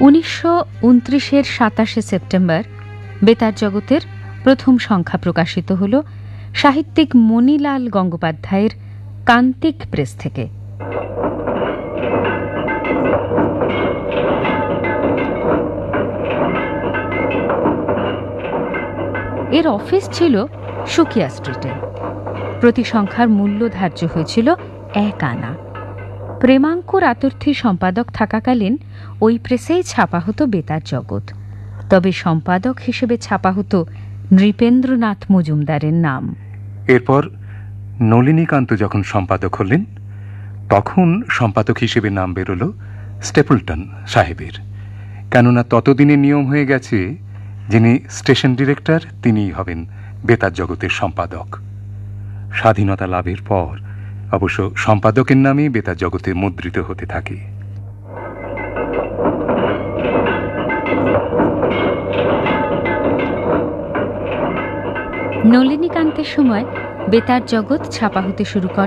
1929-এর 27শে September বেতার জগতের প্রথম সংখ্যা প্রকাশিত হল সাহিত্যিক মণিলাল গঙ্গোপাধ্যায়ের কান্তিক প্রেস থেকে। এর অফিস ছিল সুকিয়া স্ট্রিটে। প্রতি সংখ্যার মূল্য ধার্য হয়েছিল 1 আনা। প্রেমাঙ্কুর আতর্থী সম্পাদক থাকাকালীন ওই প্রেসেই ছাপা হতো বেতার জগৎ। তবে সম্পাদক হিসেবে ছাপা হতো নৃপেন্দ্রনাথ মজুমদারের নাম। এরপর নলিনীকান্ত যখন সম্পাদক হলেন, তখন সম্পাদক হিসেবে নাম বেরোল স্টেপলটন সাহেবের। কেননা ততদিনে নিয়ম হয়ে গেছে, যিনি স্টেশন ডিরেক্টর তিনিই হবেন বেতার জগতের সম্পাদক। স্বাধীনতা লাভের পর অবশ্য সম্পাদকের নামেই বেতার জগতে মুদ্রিত হতে থাকে। নলিনীকান্তের সময় বেতার জগৎ ছাপা হতে শুরু করে